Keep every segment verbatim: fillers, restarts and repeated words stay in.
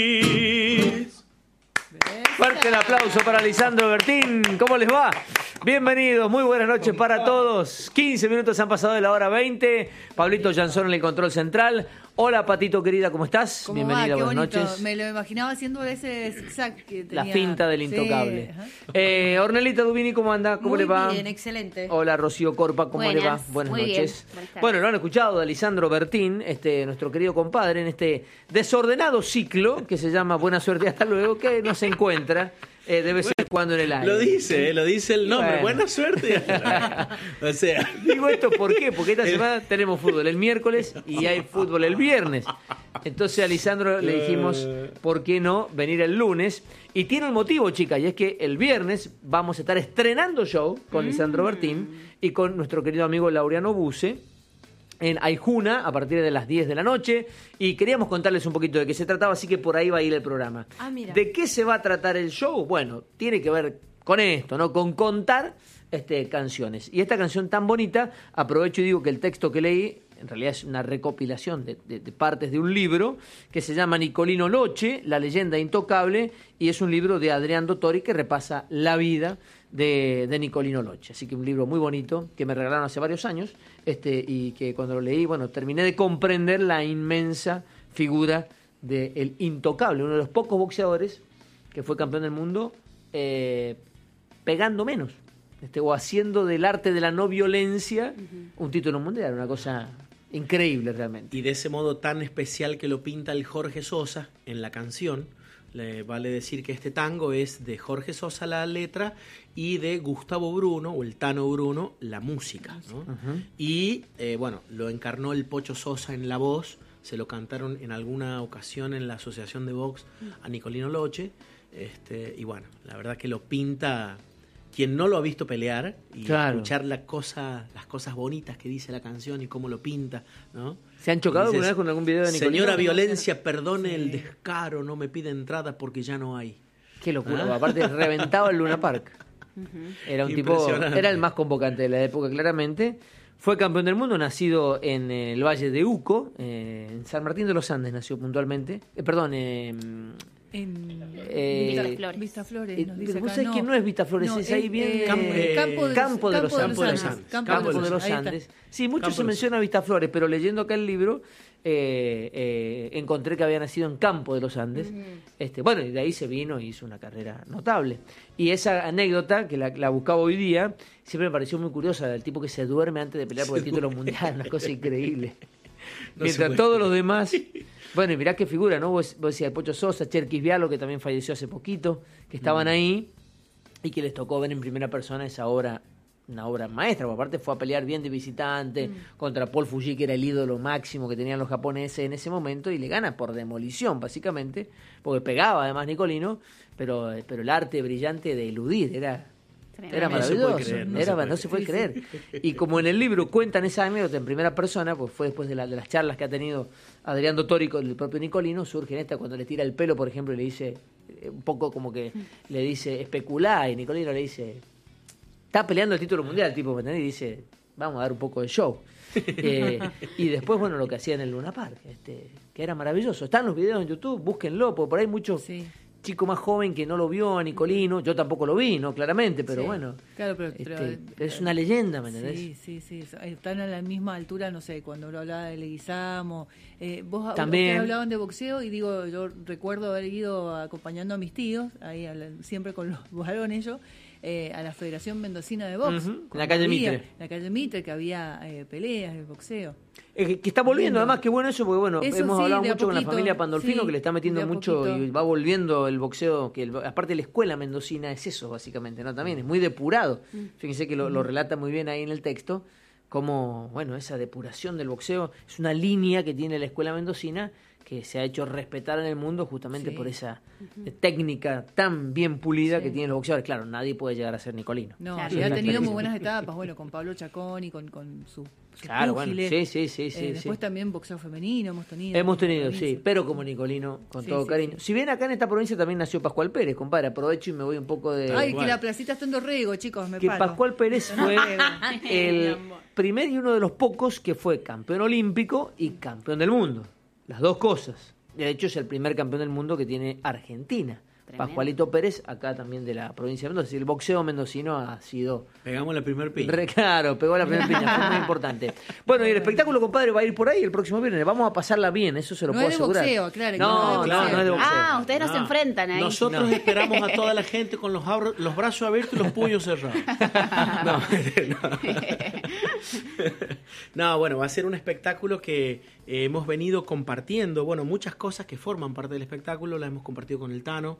Fuerte el aplauso para Lisandro Bertín. ¿Cómo les va? Bienvenidos, muy buenas noches para todos. quince minutos han pasado de la hora veinte. Pablito Jansón en el control central. Hola, Patito querida, ¿cómo estás? ¿Cómo Bienvenida, va? Qué buenas bonito. noches. Me lo imaginaba haciendo ese zigzag que tenía. La finta del intocable. Sí. Eh, Ornelita Dubini, ¿cómo anda? ¿Cómo Muy le va? bien, excelente. Hola, Rocío Corpa, ¿cómo Buenas, le va? Buenas muy noches. bien. Buenas tardes. Bueno, lo han escuchado de Lisandro Bertín, este, nuestro querido compadre, en este desordenado ciclo que se llama Buena Suerte y Hasta Luego, que no se encuentra eh, de vez en cuando en el aire. Lo dice, eh, lo dice el nombre. Bueno. Buena suerte. O sea, Digo esto, ¿por qué? Porque esta semana tenemos fútbol el miércoles y hay fútbol el viernes. Entonces a Lisandro le dijimos, ¿por qué no venir el lunes? Y tiene un motivo, chicas, y es que el viernes vamos a estar estrenando show con Lisandro Bertín y con nuestro querido amigo Laureano Buse en Aijuna a partir de las diez de la noche, y queríamos contarles un poquito de qué se trataba, así que por ahí va a ir el programa. Ah, mira. ¿De qué se va a tratar el show? Bueno, tiene que ver con esto, ¿no? Con contar este, canciones. Y esta canción tan bonita, aprovecho y digo que el texto que leí en realidad es una recopilación de, de, de partes de un libro que se llama Nicolino Loche, La leyenda intocable, y es un libro de Adrián Dottori que repasa la vida de, de Nicolino Loche. Así que un libro muy bonito que me regalaron hace varios años este, y que cuando lo leí, bueno, terminé de comprender la inmensa figura del intocable, uno de los pocos boxeadores que fue campeón del mundo eh, pegando menos. Este, o haciendo del arte de la no violencia uh-huh. un título mundial, una cosa increíble realmente. y de ese modo tan especial que lo pinta el Jorge Sosa en la canción. Le vale decir que este tango es de Jorge Sosa la letra y de Gustavo Bruno, o el Tano Bruno, la música, ¿no? Uh-huh. Y eh, bueno, lo encarnó el Pocho Sosa en la voz, se lo cantaron en alguna ocasión en la Asociación de Box a Nicolino Loche, este, y bueno, la verdad que lo pinta quien no lo ha visto pelear y claro. escuchar la cosa, las cosas bonitas que dice la canción y cómo lo pinta, ¿no? ¿Se han chocado Dices, alguna vez con algún video de Nicolino? Señora Violencia, perdone Sí. el descaro, no me pide entrada porque ya no hay. Qué locura, ¿Ah? aparte reventaba el Luna Park. Uh-huh. Era un tipo, era el más convocante de la época claramente. Fue campeón del mundo, nacido en eh, el Valle de Uco, eh, en San Martín de los Andes nació puntualmente. Eh, perdón, eh, En eh, Vistaflores. Vistaflores, nos dice Vos acá. sabés no. que no es Vistaflores, No, es ahí es, bien... eh, Campo- eh, Campo de, Campo de los Campo Andes. Andes. Campo Campo de de los Ahí está. Andes. Sí, mucho Campo se de los menciona Vistaflores, pero leyendo acá el libro eh, eh, encontré que había nacido en Campo de los Andes. Uh-huh. este, bueno, y de ahí se vino y hizo una carrera notable. Y esa anécdota, que la, la buscaba hoy día, siempre me pareció muy curiosa, del tipo que se duerme antes de pelear por el título mundial, una cosa increíble. No Mientras todos los demás... Bueno, y mirá qué figura, ¿no? Vos, vos decías Pocho Sosa, Cherkis Vialo, que también falleció hace poquito, que estaban mm. ahí y que les tocó ver en primera persona esa obra, una obra maestra, porque aparte fue a pelear bien de visitante mm. contra Paul Fuji, que era el ídolo máximo que tenían los japoneses en ese momento, y le gana por demolición, básicamente, porque pegaba además Nicolino, pero, pero el arte brillante de eludir era... Era maravilloso, no se puede creer, no era, se puede no se puede creer. Y como en el libro cuentan esa anécdota en primera persona, pues fue después de, la, de las charlas que ha tenido Adrián Dottori con el propio Nicolino, surge en esta cuando le tira el pelo, por ejemplo, y le dice, un poco como que le dice, especulá, y Nicolino le dice, está peleando el título mundial, tipo, ¿me entendés? Y dice, vamos a dar un poco de show. eh, y después, bueno, lo que hacía en el Luna Park, este, que era maravilloso. Están los videos en YouTube, búsquenlo, porque por ahí muchos... Sí. Chico más joven que no lo vio a Nicolino, yo tampoco lo vi, no claramente, pero sí, bueno, claro, pero, este, pero, es una leyenda, ¿me entendés? Sí, sí, sí, están a la misma altura, no sé, cuando lo hablaba de Leguizamo, eh, vos también ustedes hablaban de boxeo y digo, yo recuerdo haber ido acompañando a mis tíos, ahí a la, siempre con los varones yo, eh, a la Federación Mendocina de Box, uh-huh. en la calle Mitre, en la calle Mitre, que había eh, peleas de boxeo. Eh, que está volviendo, además, qué bueno eso, porque bueno, eso hemos sí, hablado mucho poquito, con la familia Pandolfino, sí, que le está metiendo mucho poquito. y va volviendo el boxeo, que el, aparte la escuela mendocina es eso, básicamente, ¿no? También es muy depurado. Mm. Fíjense que lo, lo relata muy bien ahí en el texto, como, bueno, esa depuración del boxeo es una línea que tiene la escuela mendocina que se ha hecho respetar en el mundo justamente sí. por esa uh-huh. técnica tan bien pulida sí. que tienen los boxeadores. Claro, nadie puede llegar a ser Nicolino. No, claro. y ha tenido muy buenas etapas, bueno, con Pablo Chacón y con, con su, su claro, bueno, sí, sí, sí, sí, eh, después sí. también boxeo femenino hemos tenido. Hemos tenido, sí, pero como Nicolino, con sí, todo sí, cariño. Sí. Si bien acá en esta provincia también nació Pascual Pérez, compadre, aprovecho y me voy un poco de... Ay, bueno. que la placita está en Dorrego, chicos, me Que paro. Pascual Pérez fue el primer y uno de los pocos que fue campeón olímpico y campeón del mundo. Las dos cosas. De hecho, es el primer campeón del mundo que tiene Argentina. Tremendo. Pascualito Pérez, acá también de la provincia de Mendoza. El boxeo mendocino ha sido... Pegamos la primer piña. Re, claro, pegó la primera piña, fue muy importante. Bueno, y el espectáculo, compadre, va a ir por ahí el próximo viernes. Vamos a pasarla bien, eso se lo No puedo es de asegurar. boxeo, claro, que No, no es de claro, boxeo. no es de boxeo. Ah, ustedes no, se enfrentan ahí. Nosotros No. esperamos a toda la gente con los, abro- los brazos abiertos y los puños cerrados. No, no. No, bueno, va a ser un espectáculo que eh, hemos venido compartiendo. Bueno, muchas cosas que forman parte del espectáculo las hemos compartido con el Tano.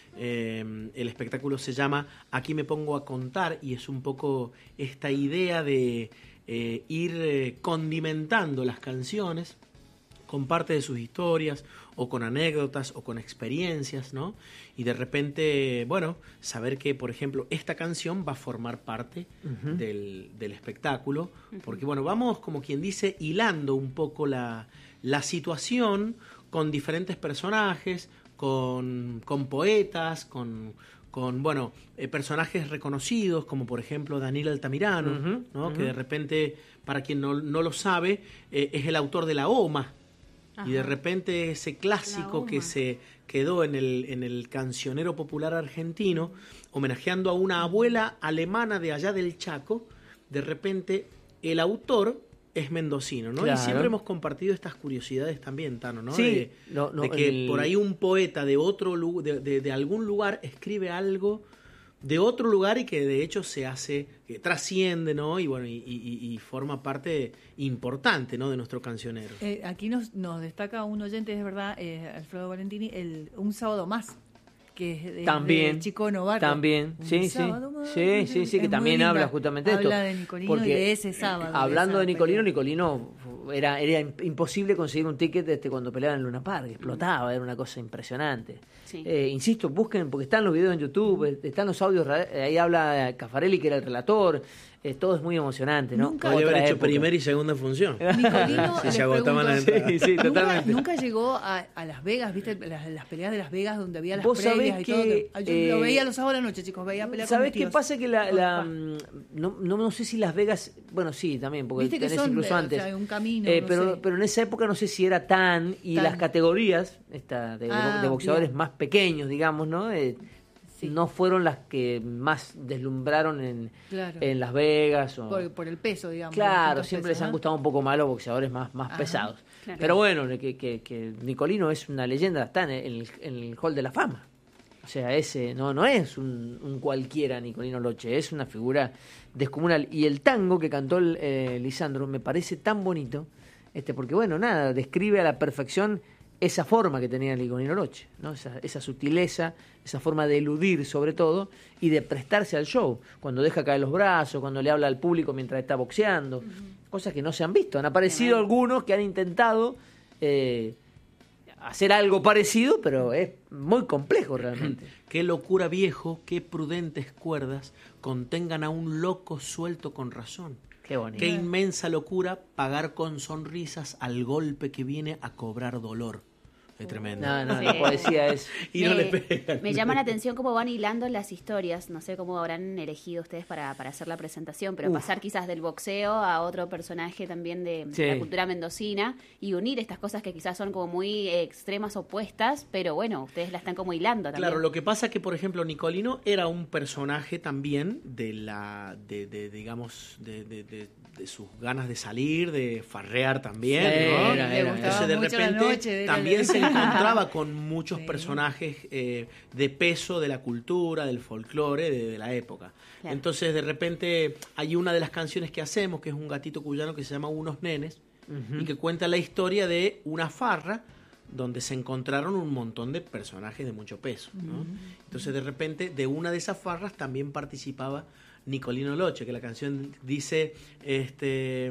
Eh, el espectáculo se llama Aquí me pongo a contar y es un poco esta idea de eh, ir eh, condimentando las canciones con parte de sus historias o con anécdotas o con experiencias, ¿no? Y de repente, bueno, saber que, por ejemplo, esta canción va a formar parte uh-huh. del, del espectáculo, porque, bueno, vamos, como quien dice, hilando un poco la, la situación con diferentes personajes, con, con poetas, con, con bueno, eh, personajes reconocidos, como por ejemplo Daniel Altamirano, uh-huh, ¿no? Uh-huh. Que de repente, para quien no, no lo sabe, eh, es el autor de La Oma. Ajá. Y de repente ese clásico que se quedó en el, en el cancionero popular argentino, homenajeando a una abuela alemana de allá del Chaco, de repente el autor es mendocino, ¿no? Claro. Y siempre hemos compartido estas curiosidades también, Tano, ¿no? Sí, de, no, no, de que el... por ahí un poeta de otro de, de, de algún lugar escribe algo de otro lugar y que de hecho se hace, que trasciende, ¿no? Y bueno, y, y, y forma parte importante, ¿no? De nuestro cancionero. Eh, aquí nos, nos destaca un oyente, es verdad, eh, Alfredo Valentini, el Un Sábado Más, que es de, también, de Chico Novarro. También, un sí, sí, más, sí, sí, sí, que también linda. habla justamente de esto. Habla de Nicolino y de ese sábado. Hablando de, de Nicolino, pelea. Nicolino era, era imposible conseguir un ticket este, cuando peleaban en Luna Park, explotaba, era una cosa impresionante. Sí. Eh, insisto, busquen, porque están los videos en YouTube, están los audios, ahí habla Caffarelli, que era el relator, eh, todo es muy emocionante, ¿no? Nunca podría haber hecho época. Primera y segunda función. Nicolino, si les se agotaban las pregunto, entradas. Sí, sí, ¿nunca, totalmente. nunca llegó a, a Las Vegas, viste, las, las peleas de Las Vegas donde había las Vos previas sabés y que, todo. Yo eh, lo veía los sábados a la noche, chicos, veía pelear con ¿Sabés mis qué tíos. pasa? Que la, la no, no, no sé si Las Vegas, bueno, sí, también, porque Viste que tenés son, incluso o antes. sea, un camino, Eh, no pero, sé. pero en esa época no sé si era tan, y Tan. las categorías esta, de, Ah, de boxeadores bien. más pequeños, digamos, ¿no? Eh, Sí. no fueron las que más deslumbraron en, Claro. en Las Vegas. O... Por, por el peso, digamos. Claro, los siempre pesos, les han ¿no? gustado un poco más los boxeadores más, más Ajá, pesados. claro. Pero bueno, que, que, que Nicolino es una leyenda, está en el, en el Hall de la Fama. O sea, ese no, no es un, un cualquiera Nicolino Loche, es una figura descomunal. Y el tango que cantó el, eh, Lisandro me parece tan bonito, este, porque bueno, nada, describe a la perfección esa forma que tenía Nicolino Loche, ¿no? Esa, esa sutileza, esa forma de eludir sobre todo y de prestarse al show, cuando deja caer los brazos, cuando le habla al público mientras está boxeando, uh-huh. Cosas que no se han visto. Han aparecido algunos que han intentado eh, hacer algo parecido, pero es muy complejo realmente. Qué locura viejo, qué prudentes cuerdas contengan a un loco suelto con razón. Qué bonito. Qué inmensa locura pagar con sonrisas al golpe que viene a cobrar dolor. Es tremendo. No, no, Sí. la poesía es... Y me, no le pegan. me llama la atención cómo van hilando las historias. No sé cómo habrán elegido ustedes para, para hacer la presentación, pero Uf. pasar quizás del boxeo a otro personaje también de Sí. la cultura mendocina y unir estas cosas que quizás son como muy eh, extremas opuestas, pero bueno, ustedes la están como hilando también. Claro, lo que pasa es que, por ejemplo, Nicolino era un personaje también de la, de, de digamos, de, de, de, de sus ganas de salir, de farrear también, Sí, ¿no? era, Le era, gustaba Entonces, de mucho la repente, noche, era- también se encontraba con muchos Sí. personajes eh, de peso de la cultura, del folclore, de, de la época. Claro. Entonces, de repente, hay una de las canciones que hacemos, que es un gatito cuyano que se llama Unos Nenes, Uh-huh. y que cuenta la historia de una farra donde se encontraron un montón de personajes de mucho peso, ¿no? Entonces, de repente, de una de esas farras también participaba Nicolino Loche, que la canción dice, este,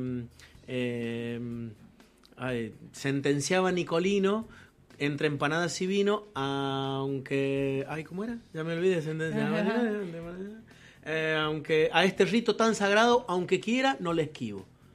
eh, ay, sentenciaba a Nicolino entre empanadas y vino, aunque, ay, ¿cómo era? Ya me olvidé, sentenciaba, eh, aunque a este rito tan sagrado, aunque quiera, no le esquivo.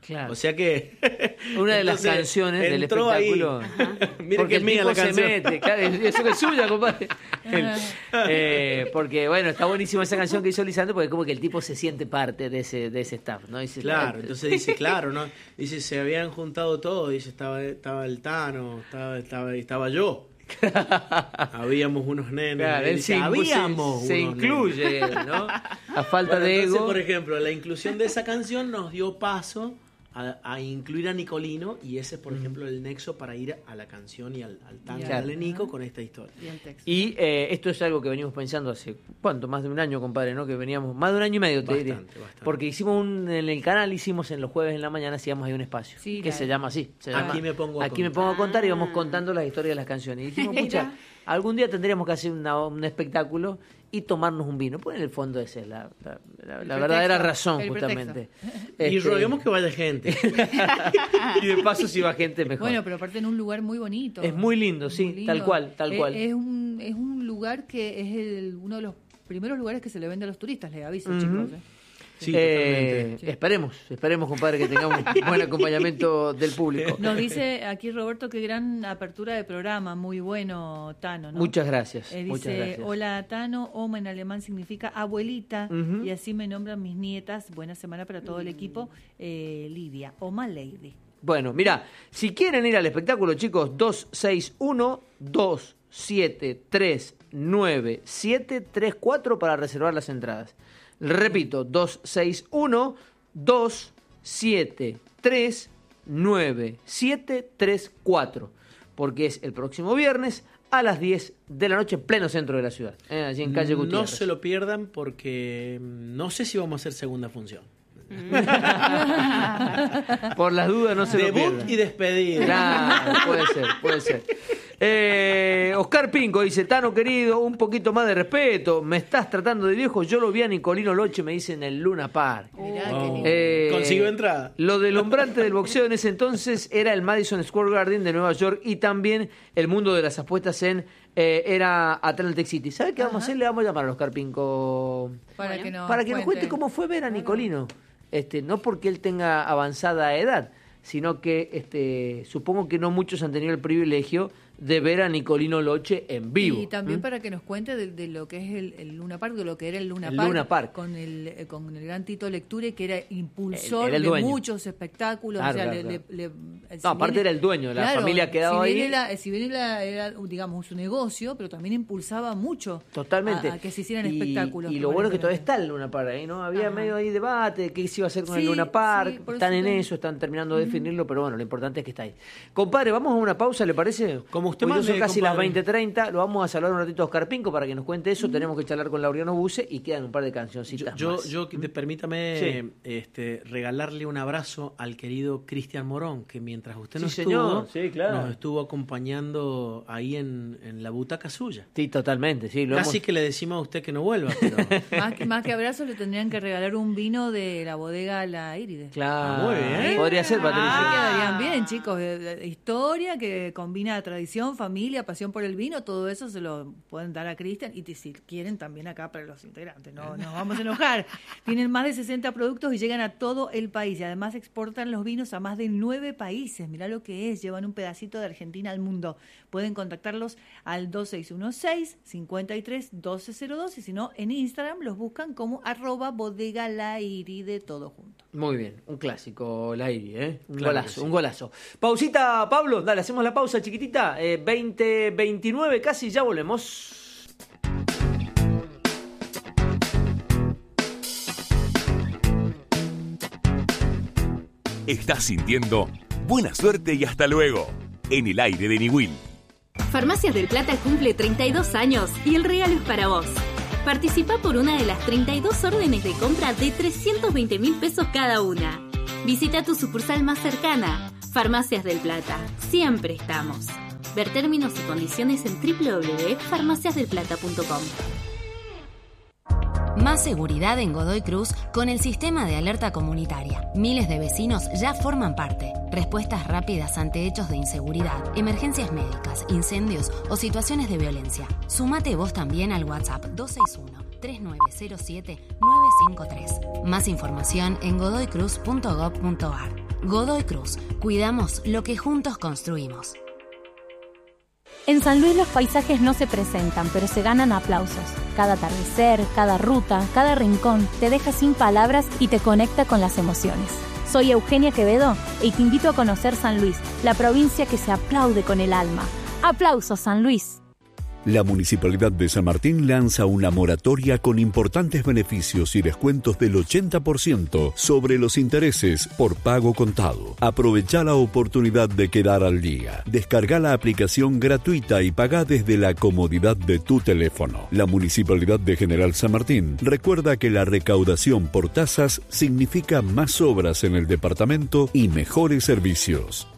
Claro. O sea que... Una de las entonces, canciones del entró ahí. espectáculo. Mire Porque que es el mía tipo la se canción. mete, claro, eso que es suya, compadre. Eh, porque, bueno, está buenísima esa canción que hizo Lisandro, porque como que el tipo se siente parte de ese, de ese staff, ¿no? Dice, Claro, entonces dice, claro, ¿no? Dice, se habían juntado todos, dice, estaba, estaba el Tano, estaba, estaba, estaba yo. Habíamos unos nenes. Claro, Él él dice, se, habíamos se, se unos incluye, nenes. él, ¿no? A falta Bueno, de entonces, ego. por ejemplo, la inclusión de esa canción nos dio paso a, a incluir a Nicolino, y ese es, por ejemplo, el nexo para ir a la canción y al, al tango Claro. de Nico con esta historia. Y el texto. Y eh, esto es algo que venimos pensando hace, ¿cuánto? Más de un año, compadre, ¿no? Que veníamos, más de un año y medio, te Bastante, diría. bastante. Porque hicimos un, en el canal, hicimos en los jueves en la mañana, hacíamos ahí un espacio, Sí, que la- se llama así. Se Aquí llama, me pongo a Aquí me contar. pongo a contar y vamos Ah. contando las historias de las canciones. Y dijimos, Mira. pucha, algún día tendríamos que hacer una- un espectáculo y tomarnos un vino. Pues en el fondo esa es la, la, la- la El verdadera pretexto, razón, el justamente. Y Este, roguemos que vaya gente. y de paso si va gente mejor. Bueno, pero aparte en un lugar muy bonito. Es muy lindo, sí, Muy tal cual, tal Es- cual. Es, un, es un lugar que es el, uno de los primeros lugares que se le vende a los turistas, les aviso, Ujú. chicos. ¿eh? Sí, Eh, totalmente. Sí. Esperemos, esperemos, compadre, que tengamos buen acompañamiento del público. Nos dice aquí Roberto que gran apertura de programa, muy bueno, Tano, ¿no? Muchas gracias. Eh, muchas dice, gracias. hola Tano, Oma en alemán significa abuelita, Ujú. y así me nombran mis nietas. Buena semana para todo el equipo. Eh, Lidia, Oma Lady. Bueno, mira, si quieren ir al espectáculo, chicos, dos seis uno, dos siete tres nueve, siete tres cuatro para reservar las entradas. Repito, dos seis uno, dos siete tres nueve, siete tres cuatro, porque es el próximo viernes a las diez de la noche, pleno centro de la ciudad, eh, allí en calle No Gutiérrez. se lo pierdan porque no sé si vamos a hacer segunda función. Por las dudas no se lo Debut pierdan. y despedida. Claro, puede ser, puede ser. Eh, Oscar Pinco dice, Tano querido, un poquito más de respeto. Me estás tratando de viejo. Yo lo vi a Nicolino Loche, me dice, en el Luna Park. Mirá qué Oh. lindo. Eh, ¿Consiguió entrada? Lo del hombrante del boxeo en ese entonces era el Madison Square Garden de Nueva York, y también el mundo de las apuestas en eh, era Atlantic City. ¿Sabe qué vamos a Ajá. hacer? Le vamos a llamar a Oscar Pinco Para Bueno. que nos para que nos cuente cuente. cómo fue ver a Nicolino. Este, no porque él tenga avanzada edad, sino que este, supongo que no muchos han tenido el privilegio de ver a Nicolino Loche en vivo. Y también ¿Mm? para que nos cuente de, de lo que es el, el Luna Park, de lo que era el Luna El Park, Luna Park. con el eh, con el gran Tito Lecture, que era impulsor Él era el de dueño. muchos espectáculos. Claro, o sea, claro, le- claro. le- le- si No, aparte bien- era el dueño, la familia quedaba si bien ahí. Era, si bien era, era, digamos, su negocio, pero también impulsaba mucho Totalmente. a, a que se hicieran Y- espectáculos. Y lo bueno es que todavía permanentemente. está el Luna Park ahí, ¿no? Había Ajá. medio ahí debate de qué se iba a hacer con el Sí, Luna Park. sí, por están eso en te- eso, están terminando de definirlo, pero bueno, lo importante es que está ahí. Compadre, vamos a una pausa, ¿le parece? Como usted Porque son mande, casi las compadre. veinte treinta, lo vamos a saludar un ratito a Oscar Pinco para que nos cuente eso. Tenemos que charlar con Laureano Buse y quedan un par de cancioncitas Yo, más. yo, yo, permítame Sí. este, regalarle un abrazo al querido Cristian Morón, que mientras usted Sí, no señor. estuvo, Sí, claro. nos estuvo acompañando ahí en, en la butaca suya. Sí, totalmente, sí. Lo Casi hemos- que le decimos a usted que no vuelva, pero Más, que- más que abrazos le tendrían que regalar un vino de la bodega La Iride. Claro, Ah, muy bien. podría ser, Patricia. Ah, quedarían bien, chicos. Eh, eh, Historia que combina tradición, familia, pasión por el vino, todo eso se lo pueden dar a Cristian y t- si quieren también acá para los integrantes. No nos vamos a enojar. Tienen más de sesenta productos y llegan a todo el país y además exportan los vinos a más de nueve países. Mirá lo que es, llevan un pedacito de Argentina al mundo. Pueden contactarlos al dos seis uno seis, cinco tres, uno dos cero dos y si no, en Instagram los buscan como arroba bodega la iride todo junto. Muy bien, un clásico, la Iri, ¿eh? Un Claro que golazo, sí. un golazo. Pausita, Pablo, dale, hacemos la pausa chiquitita. Eh, veinte veintinueve casi, ya volvemos. Estás sintiendo buena suerte y hasta luego en el aire de Niwil. Farmacias del Plata cumple treinta y dos años y el regalo es para vos. Participa por una de las treinta y dos órdenes de compra de trescientos veinte mil pesos cada una. Visita tu sucursal más cercana. Farmacias del Plata. Siempre estamos. Ver términos y condiciones en doble u doble u doble u punto farmacias del plata punto com. Más seguridad en Godoy Cruz con el sistema de alerta comunitaria. Miles de vecinos ya forman parte. Respuestas rápidas ante hechos de inseguridad, emergencias médicas, incendios o situaciones de violencia. Sumate vos también al WhatsApp dos seis uno, tres nueve cero siete, nueve cinco tres. Más información en godoy cruz punto gob punto ar. Godoy Cruz, cuidamos lo que juntos construimos. En San Luis los paisajes no se presentan, pero se ganan aplausos. Cada atardecer, cada ruta, cada rincón te deja sin palabras y te conecta con las emociones. Soy Eugenia Quevedo y te invito a conocer San Luis, la provincia que se aplaude con el alma. ¡Aplausos, San Luis! La Municipalidad de San Martín lanza una moratoria con importantes beneficios y descuentos del ochenta por ciento sobre los intereses por pago contado. Aprovecha la oportunidad de quedar al día. Descarga la aplicación gratuita y paga desde la comodidad de tu teléfono. La Municipalidad de General San Martín recuerda que la recaudación por tasas significa más obras en el departamento y mejores servicios.